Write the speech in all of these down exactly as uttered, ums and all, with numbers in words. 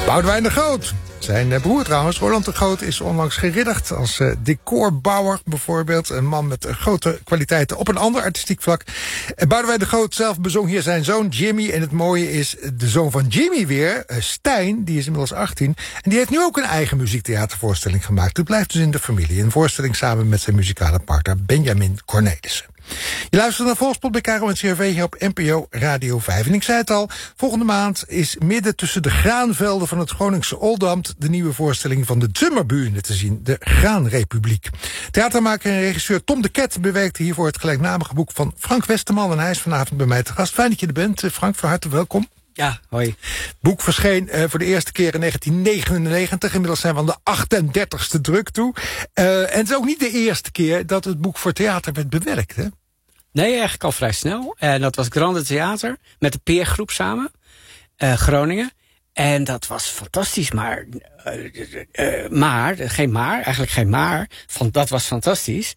Boudewijn de Groot. Zijn broer trouwens, Roland de Groot, is onlangs geridderd als uh, decorbouwer bijvoorbeeld. Een man met uh, grote kwaliteiten op een ander artistiek vlak. Uh, Boudewijn de Groot zelf bezong hier zijn zoon Jimmy. En het mooie is, de zoon van Jimmy weer, uh, Stijn, die is inmiddels achttien. En die heeft nu ook een eigen muziektheatervoorstelling gemaakt. Het blijft dus in de familie. Een voorstelling samen met zijn muzikale partner Benjamin Cornelissen. Je luistert naar Volkspot bij Caro en C R V hier op N P O Radio vijf. En ik zei het al, volgende maand is midden tussen de graanvelden van het Groningse Oldambt de nieuwe voorstelling van de Zummerbühne te zien, de Graanrepubliek. Theatermaker en regisseur Tom de Ket bewerkte hiervoor het gelijknamige boek van Frank Westerman. En hij is vanavond bij mij te gast. Fijn dat je er bent, Frank, van harte welkom. Ja, hoi. Het boek verscheen uh, voor de eerste keer in negentien negenennegentig. Inmiddels zijn we aan de achtendertigste druk toe. Uh, en het is ook niet de eerste keer dat het boek voor theater werd bewerkt, hè? Nee, eigenlijk al vrij snel. En dat was Grande Theater met de Peergroep samen. Uh, Groningen. En dat was fantastisch, maar... Uh, uh, maar, geen maar, eigenlijk geen maar. Van, dat was fantastisch.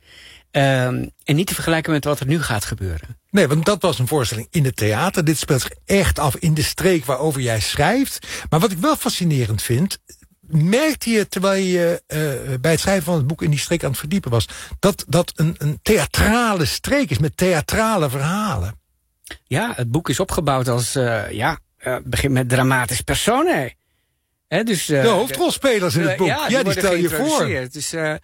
Um, en niet te vergelijken met wat er nu gaat gebeuren. Nee, want dat was een voorstelling in het theater. Dit speelt zich echt af in de streek waarover jij schrijft. Maar wat ik wel fascinerend vind... merkte je, terwijl je uh, bij het schrijven van het boek in die streek aan het verdiepen was... dat dat een, een theatrale streek is met theatrale verhalen. Ja, het boek is opgebouwd als... Uh, ja, uh, begint met dramatisch personae. He, dus, uh, de hoofdrolspelers in het boek, ja, die, ja, die, die stel je voor. Dus, uh, um,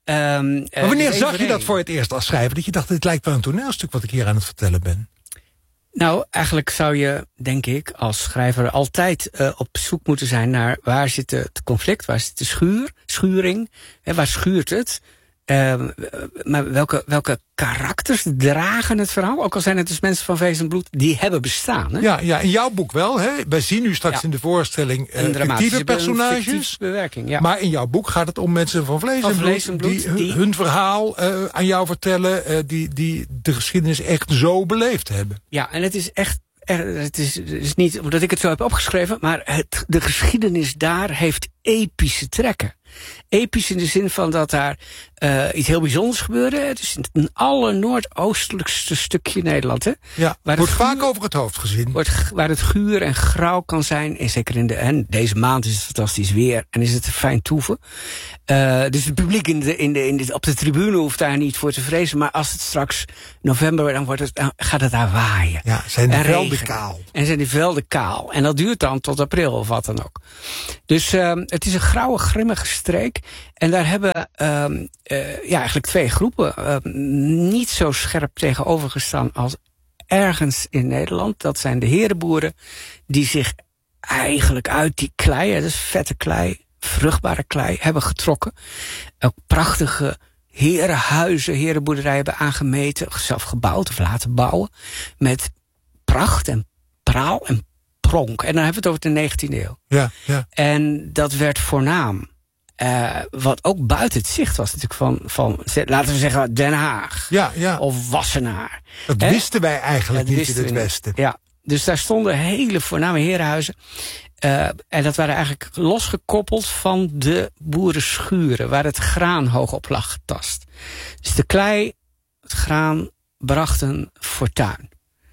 maar wanneer uh, zag je dat voor het eerst als schrijver? Dat je dacht, dit lijkt wel een toneelstuk wat ik hier aan het vertellen ben. Nou, eigenlijk zou je, denk ik, als schrijver altijd uh, op zoek moeten zijn naar waar zit het conflict, waar zit de schuur, schuring, hè, waar schuurt het? Uh, maar welke, welke karakters dragen het verhaal? Ook al zijn het dus mensen van vlees en bloed, die hebben bestaan. Hè? Ja, ja, in jouw boek wel. Hè? Wij zien nu straks ja. in de voorstelling uh, fictieve personages. Bewerking, ja. Maar in jouw boek gaat het om mensen van vlees, van en, bloed, vlees en bloed. Die, die hun verhaal uh, aan jou vertellen. Uh, die, die de geschiedenis echt zo beleefd hebben. Ja, en het is echt... Het is, het is niet omdat ik het zo heb opgeschreven, maar het, de geschiedenis daar heeft epische trekken. Episch in de zin van dat daar uh, iets heel bijzonders gebeurde. Het is een aller noordoostelijkste stukje Nederland. Hè? Ja, waar wordt het guur, vaak over het hoofd gezien. Wordt, waar het guur en grauw kan zijn. En zeker in de, en deze maand is het fantastisch weer. En is het fijn toeven. Uh, dus het publiek in de, in de, in de, op de tribune hoeft daar niet voor te vrezen. Maar als het straks november wordt, dan, wordt het, dan gaat het daar waaien. Ja, zijn de velden kaal. En zijn die velden kaal. En dat duurt dan tot april of wat dan ook. Dus uh, het is een grauwe, grimmige streek. En daar hebben um, uh, ja, eigenlijk twee groepen uh, niet zo scherp tegenover gestaan als ergens in Nederland. Dat zijn de herenboeren die zich eigenlijk uit die klei, dat is vette klei, vruchtbare klei, hebben getrokken. Ook prachtige herenhuizen, herenboerderijen hebben aangemeten, zelf gebouwd of laten bouwen. Met pracht en praal en pronk. En dan hebben we het over de negentiende eeuw. Ja, ja. En dat werd voornaam. Uh, wat ook buiten het zicht was natuurlijk van, van laten we zeggen, Den Haag. Ja, ja. Of Wassenaar. Dat He? wisten wij eigenlijk dat niet in het Westen. Niet. Ja, dus daar stonden hele voorname herenhuizen. Uh, en dat waren eigenlijk losgekoppeld van de boerenschuren, waar het graan hoog op lag getast. Dus de klei, het graan, brachten fortuin.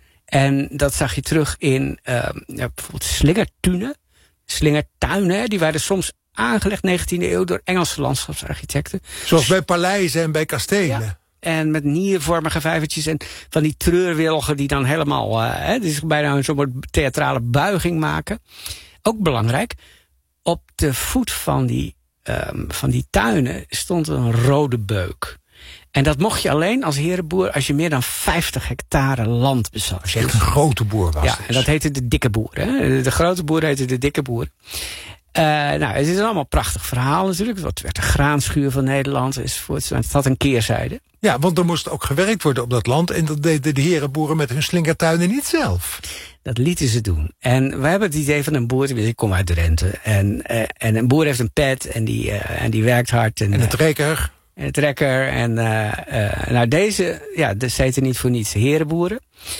En dat zag je terug in uh, ja, bijvoorbeeld slingertuinen, slingertuinen, die waren soms aangelegd negentiende eeuw door Engelse landschapsarchitecten. Zoals bij paleizen en bij kastelen. Ja, en met niervormige vijvertjes en van die treurwilgen die dan helemaal, uh, hè, dus bijna een soort theatrale buiging maken. Ook belangrijk, op de voet van die, um, van die tuinen stond een rode beuk. En dat mocht je alleen als herenboer als je meer dan vijftig hectare land bezat. Als je echt een grote boer was. Ja, dus. en dat heette de dikke boer. Hè? De grote boer heette de dikke boer. Uh, nou, het is allemaal een prachtig verhaal natuurlijk. Wat werd de graanschuur van Nederland enzovoort. Het had een keerzijde. Ja, want er moest ook gewerkt worden op dat land. En dat deden de herenboeren met hun slingertuinen niet zelf. Dat lieten ze doen. En we hebben het idee van een boer. Ik kom uit Drenthe. En, uh, en een boer heeft een pet. En die, uh, en die werkt hard. En, en een trekker. En een trekker. En uh, uh, nou, deze, ja, ze heten niet voor niets herenboeren.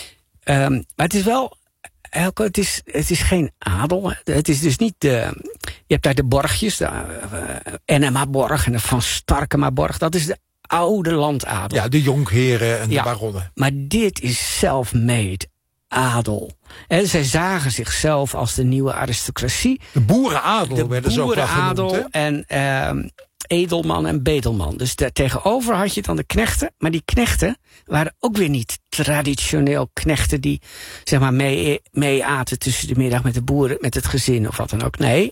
Um, maar het is wel... Elke, het, is, het is geen adel. Het is dus niet de... Je hebt daar de borgjes, de uh, Enema-borg en de Van Starkema-borg. Dat is de oude landadel. Ja, de jonkheren en ja, de baronnen. Maar dit is self-made. boerenadel. En zij zagen zichzelf als de nieuwe aristocratie. De boerenadel de werden ze ook wel genoemd. De boerenadel en uh, edelman en bedelman. Dus daartegenover had je dan de knechten. Maar die knechten waren ook weer niet traditioneel knechten die zeg maar mee, mee aten tussen de middag met de boeren, met het gezin of wat dan ook. Nee,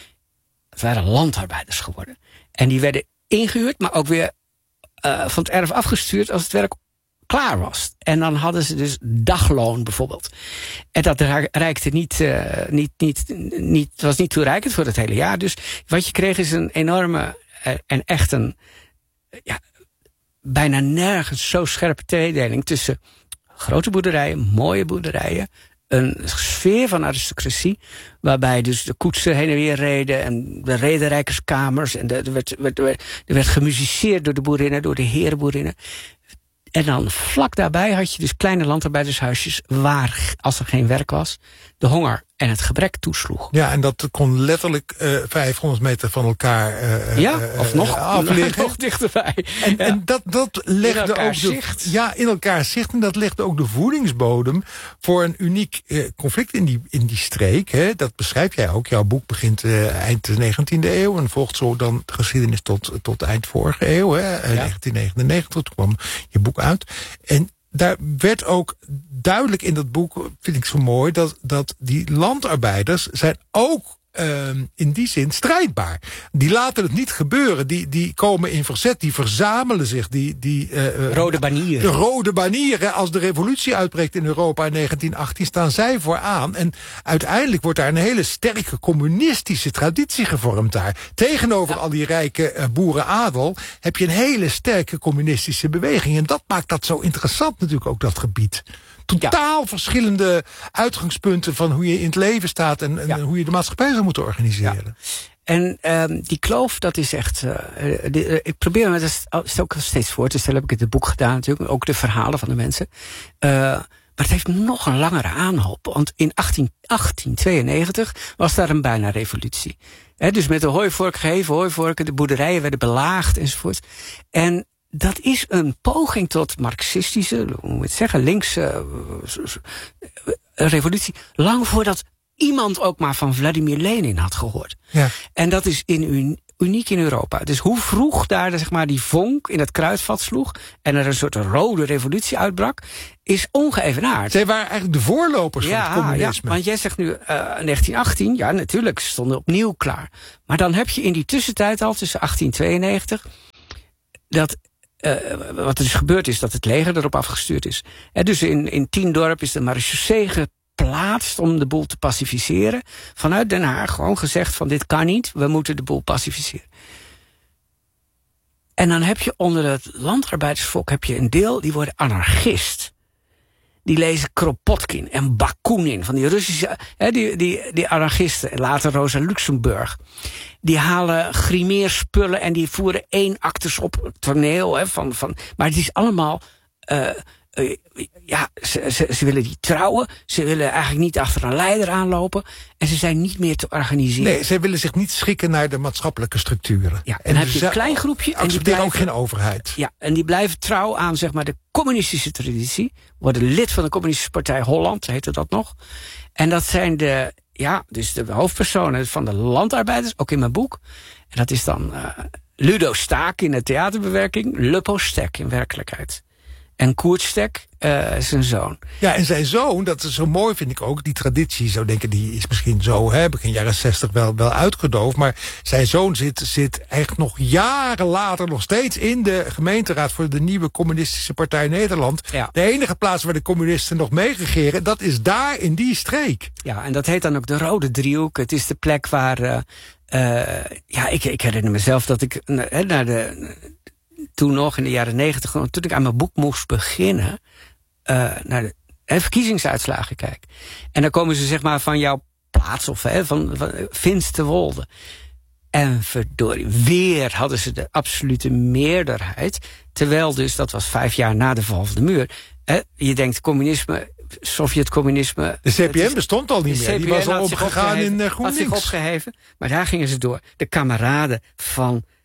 het waren landarbeiders geworden. En die werden ingehuurd, maar ook weer uh, van het erf afgestuurd als het werk klaar was. En dan hadden ze dus dagloon bijvoorbeeld. En dat reikte niet, uh, niet, niet, niet, het was niet toereikend voor het hele jaar. Dus wat je kreeg is een enorme uh, en echt een uh, ja, bijna nergens zo scherpe tweedeling tussen grote boerderijen, mooie boerderijen, een sfeer van aristocratie, waarbij dus de koetsen heen en weer reden en de rederijkerskamers en de, er, werd, werd, er werd gemusiceerd door de boerinnen, door de herenboerinnen. En dan vlak daarbij had je dus kleine landarbeidershuisjes waar, als er geen werk was, de honger en het gebrek toesloeg. Ja, en dat kon letterlijk uh, vijfhonderd meter van elkaar uh, ja, of nog, uh, afliggen. nog dichterbij. En, ja. en dat, dat legde in ook de, zicht. Ja, in elkaar zicht. En dat legde ook de voedingsbodem voor een uniek uh, conflict in die, in die streek. Hè. Dat beschrijf jij ook. Jouw boek begint uh, eind negentiende eeuw en volgt zo dan de geschiedenis tot, tot eind vorige eeuw. Hè. Uh, ja. negentien negenennegentig, toen kwam je boek uit. En daar werd ook duidelijk in dat boek, vind ik zo mooi, dat, dat die landarbeiders zijn ook Uh, in die zin strijdbaar. Die laten het niet gebeuren. Die, die komen in verzet, die verzamelen zich. Die, die, uh, rode banieren. De rode banieren. Als de revolutie uitbreekt in Europa in negentien achttien... staan zij vooraan. En uiteindelijk wordt daar een hele sterke communistische traditie gevormd daar. Tegenover ja. al die rijke uh, boerenadel heb je een hele sterke communistische beweging. En dat maakt dat zo interessant natuurlijk ook, dat gebied. Totaal ja. verschillende uitgangspunten van hoe je in het leven staat en, en ja. hoe je de maatschappij zou moeten organiseren. Ja. En um, die kloof, dat is echt. Uh, die, uh, ik probeer me dat ook steeds voor te stellen. Heb ik in het boek gedaan natuurlijk, ook de verhalen van de mensen. Uh, maar het heeft nog een langere aanloop. Want in achttien tweeënnegentig was daar een bijna revolutie. He, dus met de hooivork geheven hooivorken, de boerderijen werden belaagd enzovoort. En dat is een poging tot marxistische, hoe moet je het zeggen, linkse uh, revolutie. Lang voordat iemand ook maar van Vladimir Lenin had gehoord. Ja. En dat is in un, uniek in Europa. Dus hoe vroeg daar zeg maar, die vonk in het kruidvat sloeg en er een soort rode revolutie uitbrak, is ongeëvenaard. Zij waren eigenlijk de voorlopers ja, van het communisme. Ja, want jij zegt nu uh, negentien achttien, ja natuurlijk, ze stonden opnieuw klaar. Maar dan heb je in die tussentijd al, tussen achttien tweeënnegentig, dat Uh, wat er dus gebeurd is, dat het leger erop afgestuurd is. He, dus in, in tien dorp is de marechaussee geplaatst om de boel te pacificeren. Vanuit Den Haag gewoon gezegd van dit kan niet, we moeten de boel pacificeren. En dan heb je onder het landarbeidersvolk heb je een deel, die worden anarchist. Die lezen Kropotkin en Bakunin, van die Russische, hè, die, die, die anarchisten. En later Rosa Luxemburg. Die halen grimeerspullen en die voeren één actes op het toneel. Hè, van, van, maar het is allemaal, uh, uh, ja, ze, ze, ze willen die trouwen. Ze willen eigenlijk niet achter een leider aanlopen. En ze zijn niet meer te organiseren. Nee, ze willen zich niet schikken naar de maatschappelijke structuren. Ja, en, en dan heb je een klein groepje. En die blijven ook geen overheid. Ja, en die blijven trouw aan zeg maar de communistische traditie. Worden lid van de Communistische Partij Holland, heette dat nog. En dat zijn de, ja, dus de hoofdpersonen van de landarbeiders, ook in mijn boek. En dat is dan uh, Ludo Staak in de theaterbewerking, Le Postek in werkelijkheid. En Koert Stek, uh, zijn zoon. Ja, en zijn zoon, dat is zo mooi vind ik ook. Die traditie, zou denken, die is misschien zo, hè, begin jaren zestig wel, wel uitgedoofd. Maar zijn zoon zit, zit echt nog jaren later nog steeds in de gemeenteraad voor de nieuwe Communistische Partij Nederland. Ja. De enige plaats waar de communisten nog meeregeren, dat is daar in die streek. Ja, en dat heet dan ook de Rode Driehoek. Het is de plek waar, uh, uh, ja, ik, ik herinner mezelf dat ik uh, naar de... toen nog in de jaren negentig, toen ik aan mijn boek moest beginnen, uh, naar de he, verkiezingsuitslagen kijk. En dan komen ze zeg maar van jouw plaats of he, van, van Finsterwolde. En verdorie, weer hadden ze de absolute meerderheid. Terwijl dus, dat was vijf jaar na de val van de muur. He, je denkt communisme, Sovjet-communisme. De C P N bestond al niet meer. Die was al opgegaan in uh, GroenLinks. Had zich opgeheven, maar daar gingen ze door. De kameraden van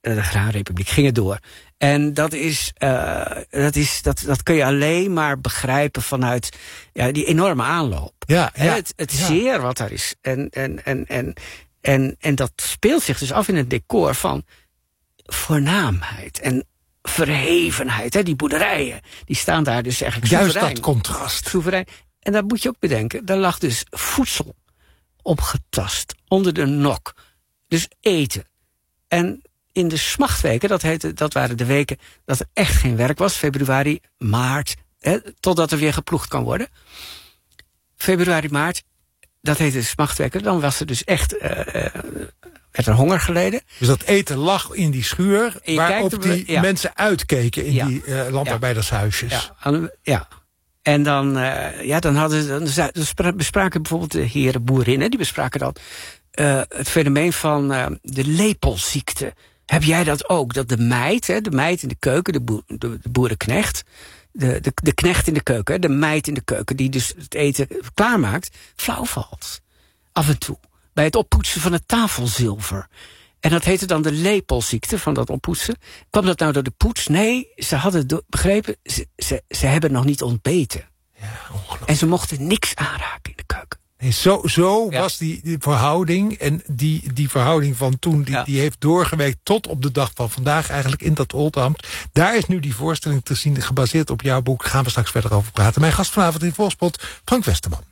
de Graanrepubliek, ging het door. En dat is, uh, dat is dat, dat kun je alleen maar begrijpen vanuit ja, die enorme aanloop. Ja, ja, het het ja. zeer wat er is. En, en, en, en, en, en dat speelt zich dus af in een decor van voornaamheid en verhevenheid. Hè? Die boerderijen, die staan daar dus eigenlijk Juist soeverein. dat contrast. Soeverein. En dat moet je ook bedenken. Daar lag dus voedsel opgetast onder de nok. Dus eten. En in de smachtweken, dat, heette, dat waren de weken dat er echt geen werk was. Februari, maart, hè, totdat er weer geploegd kan worden. Februari, maart, dat heette de smachtweken. Dan was er dus echt, uh, werd er honger geleden. Dus dat eten lag in die schuur, waarop kijkt, die ja. mensen uitkeken in Ja. die uh, landarbeidershuisjes. Ja, aan- ja. En dan, uh, ja, dan hadden dan za- dan spra- bespraken bijvoorbeeld de heren boerinnen, die bespraken dan uh, het fenomeen van uh, de lepelziekte. Heb jij dat ook? Dat de meid, hè, de meid in de keuken, de, boer, de, de boerenknecht, de, de, de knecht in de keuken, de meid in de keuken die dus het eten klaarmaakt, flauw valt. Af en toe. Bij het oppoetsen van het tafelzilver. En dat heette dan de lepelziekte van dat oppoetsen. Kwam dat nou door de poets? Nee, ze hadden do- begrepen, ze, ze, ze hebben nog niet ontbeten. Ja, ongelooflijk. En ze mochten niks aanraken in de keuken. Nee, zo zo Ja. was die, die verhouding. En die, die verhouding van toen, die, Ja. die heeft doorgewerkt tot op de dag van vandaag eigenlijk in dat Oldambt. Daar is nu die voorstelling te zien, gebaseerd op jouw boek. Gaan we straks verder over praten. Mijn gast vanavond in Volkspot, Frank Westerman.